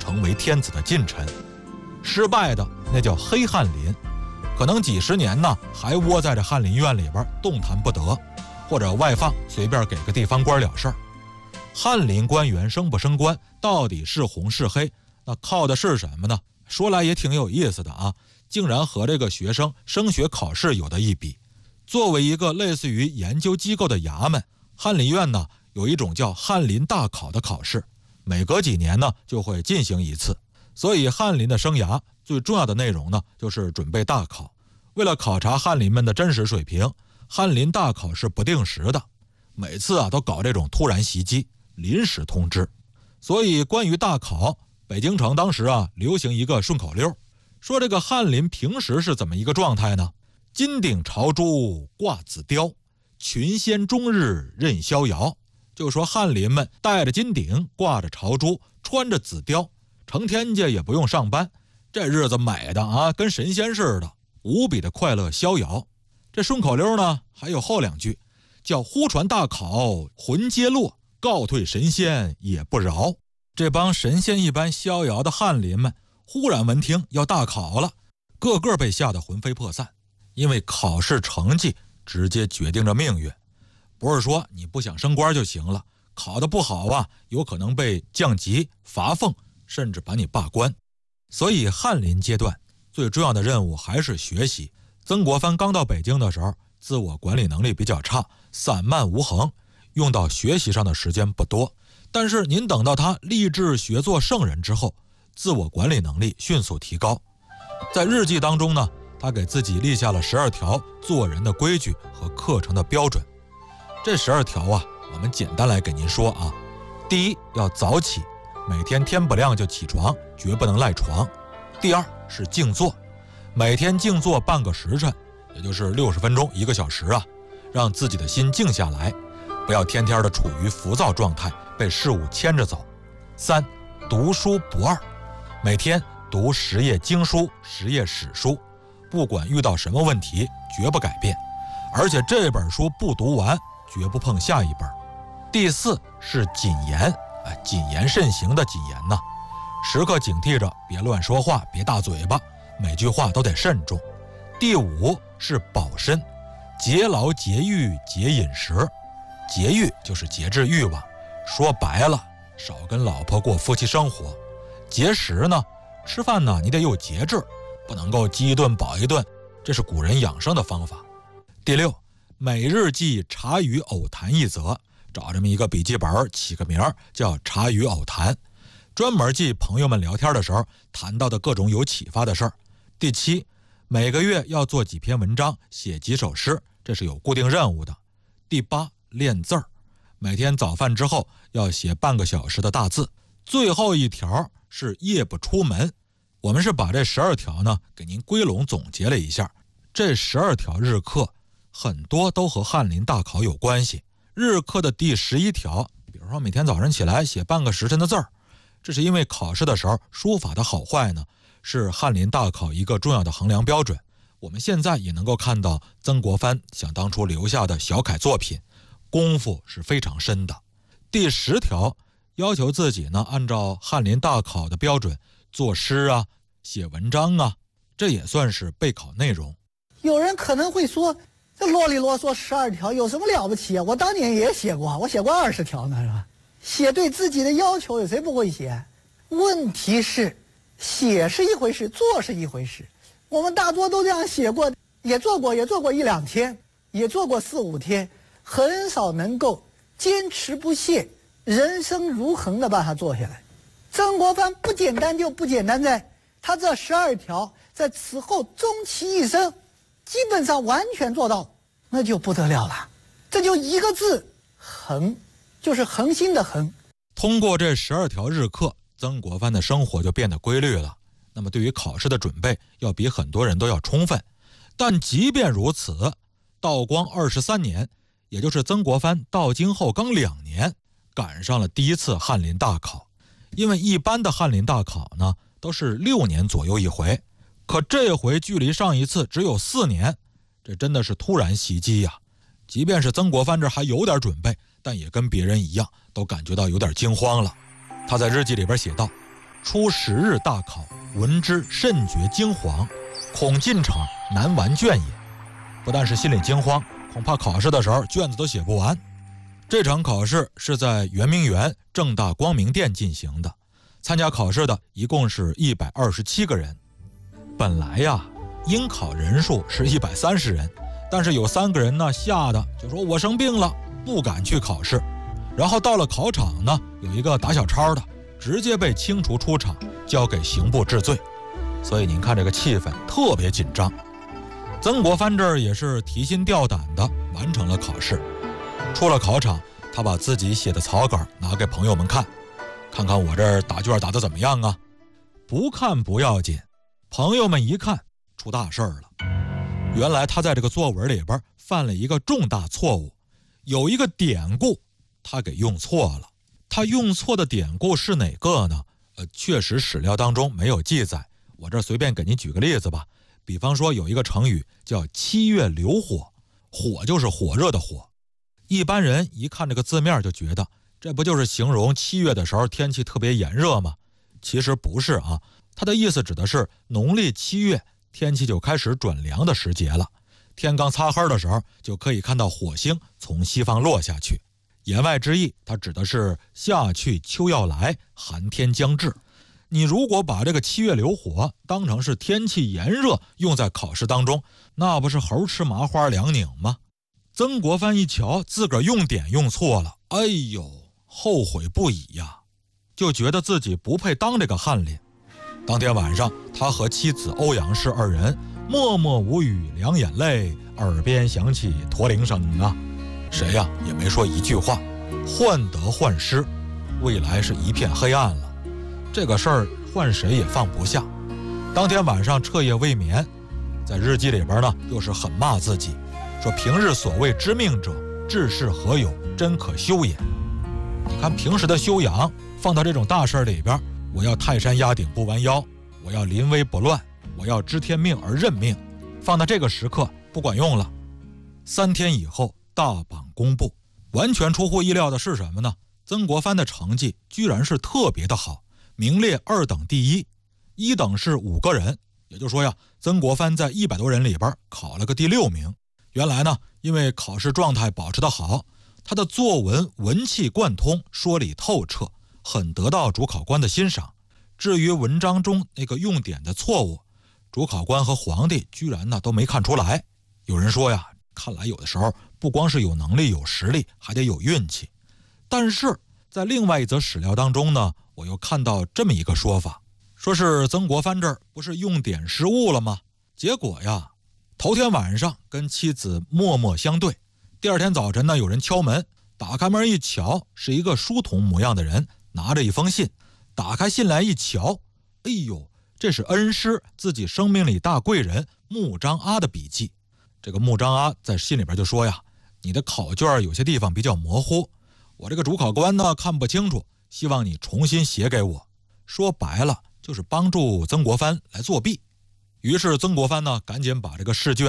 成为天子的近臣；失败的那叫黑翰林，可能几十年呢还窝在这翰林院里边动弹不得，或者外放随便给个地方官了事儿。翰林官员升不升官，到底是红是黑，那靠的是什么呢？说来也挺有意思的啊，竟然和这个学生升学考试有的一比。作为一个类似于研究机构的衙门，翰林院呢有一种叫翰林大考的考试，每隔几年呢就会进行一次。所以翰林的生涯最重要的内容呢就是准备大考。为了考察翰林们的真实水平，翰林大考是不定时的，每次都搞这种突然袭击，临时通知。所以关于大考，北京城当时流行一个顺口溜，说这个翰林平时是怎么一个状态呢？金顶朝珠挂紫貂，群仙终日任逍遥。就说翰林们戴着金顶，挂着朝珠，穿着紫貂，成天家也不用上班，这日子美的跟神仙似的，无比的快乐逍遥。这顺口溜呢还有后两句，叫忽传大考魂皆落，告退神仙也不饶。这帮神仙一般逍遥的翰林们忽然闻听要大考了，个个被吓得魂飞魄散，因为考试成绩直接决定着命运。不是说你不想升官就行了，考得不好有可能被降级罚俸，甚至把你罢官。所以翰林阶段最重要的任务还是学习。曾国藩刚到北京的时候，自我管理能力比较差，散漫无恒，用到学习上的时间不多。但是您等到他立志学做圣人之后，自我管理能力迅速提高。在日记当中呢，他给自己立下了12条做人的规矩和课程的标准。这12条我们简单来给您说第一，要早起，每天天不亮就起床，绝不能赖床。第二是静坐，每天静坐半个时辰，也就是60分钟1个小时让自己的心静下来，不要天天的处于浮躁状态，被事物牵着走。3，读书不二，每天读10页经书10页史书，不管遇到什么问题绝不改变，而且这本书不读完绝不碰下一本。第4是谨言，谨言慎行的谨言呢，时刻警惕着别乱说话，别大嘴巴，每句话都得慎重。第5是保身，节劳节欲节饮食。节欲就是节制欲望，说白了少跟老婆过夫妻生活。节食呢，吃饭呢你得有节制，不能够饥一顿饱一顿，这是古人养生的方法。第6，每日记茶余偶谈一则，找这么一个笔记本，起个名叫茶余偶谈，专门记朋友们聊天的时候谈到的各种有启发的事儿。第7，每个月要做几篇文章，写几首诗，这是有固定任务的。第8，练字儿，每天早饭之后要写半个小时的大字。最后一条是夜不出门。我们是把这12条呢给您归拢总结了一下。这12条日课很多都和翰林大考有关系。日课的第11条，比如说每天早上起来写半个时辰的字儿，这是因为考试的时候书法的好坏呢是翰林大考一个重要的衡量标准。我们现在也能够看到曾国藩想当初留下的小楷作品，功夫是非常深的。第10条要求自己呢按照翰林大考的标准作诗写文章这也算是备考内容。 有人可能会说，这啰里啰嗦12条有什么了不起我当年也写过，我写过20条呢，是吧？写对自己的要求，有谁不会写？问题是写是一回事，做是一回事。我们大多都这样写过，也做过1、2天，也做过4、5天，很少能够坚持不懈，人生如恒的把它做下来。曾国藩不简单就不简单在他这12条在此后终其一生基本上完全做到，那就不得了了。这就一个字，恒，就是恒心的恒。 通过这12条日课，曾国藩的生活就变得规律了。那么对于考试的准备要比很多人都要充分。但即便如此，道光23年，也就是曾国藩到京后刚2年，赶上了第一次翰林大考。因为一般的翰林大考呢都是6年左右一回，可这回距离上一次只有4年，这真的是突然袭击呀。即便是曾国藩这还有点准备，但也跟别人一样都感觉到有点惊慌了。他在日记里边写道， 初10日大考，闻之甚觉惊惶，恐进场难完卷也。不但是心里惊慌，恐怕考试的时候卷子都写不完。这场考试是在圆明园正大光明殿进行的，参加考试的一共是127个人。本来呀，应考人数是130人，但是有3个人呢吓得就说我生病了，不敢去考试。然后到了考场呢，有一个打小抄的，直接被清除出场，交给刑部治罪。所以您看这个气氛特别紧张。曾国藩这儿也是提心吊胆的完成了考试。出了考场，他把自己写的草稿拿给朋友们看，看看我这儿答卷答得怎么样啊？不看不要紧，朋友们一看出大事儿了。原来他在这个作文里边犯了一个重大错误，有一个典故他给用错了。他用错的典故是哪个呢？确实史料当中没有记载，我这随便给您举个例子吧。比方说有一个成语叫7月流火，火就是火热的火。一般人一看这个字面就觉得这不就是形容7月的时候天气特别炎热吗？其实不是啊，它的意思指的是农历7月天气就开始转凉的时节了，天刚擦黑的时候就可以看到火星从西方落下去。言外之意，它指的是夏去秋要来，寒天将至。你如果把这个7月流火当成是天气炎热用在考试当中，那不是猴吃麻花两拧吗？曾国藩一瞧自个儿用典用错了，哎呦，后悔不已呀，就觉得自己不配当这个翰林。当天晚上，他和妻子欧阳氏2人默默无语，两眼泪，耳边响起驼铃声啊，谁呀也没说一句话，患得患失，未来是一片黑暗了。这个事儿换谁也放不下。当天晚上彻夜未眠，在日记里边呢又是狠骂自己，说平日所谓知命者，治世何有，真可修也。你看平时的修养放到这种大事里边，我要泰山压顶不弯腰，我要临危不乱，我要知天命而认命，放到这个时刻不管用了。3天以后大榜公布，完全出乎意料的是什么呢？曾国藩的成绩居然是特别的好，名列2等第一，1等是5个人，也就是说呀，曾国藩在100多人里边考了个第6名。原来呢，因为考试状态保持得好，他的作文文气贯通，说理透彻，很得到主考官的欣赏。至于文章中那个用典的错误，主考官和皇帝居然呢都没看出来。有人说呀，看来有的时候不光是有能力有实力，还得有运气。但是在另外一则史料当中呢，我又看到这么一个说法，说是曾国藩这儿不是用典失误了吗？结果呀，头天晚上跟妻子默默相对，第2天早晨呢，有人敲门，打开门一瞧，是一个书童模样的人，拿着一封信。打开信来一瞧，哎呦，这是恩师自己生命里大贵人穆彰阿的笔记。这个穆彰阿在信里边就说呀，你的考卷有些地方比较模糊，我这个主考官呢看不清楚，希望你重新写给我。说白了就是帮助曾国藩来作弊。于是曾国藩呢赶紧把这个试卷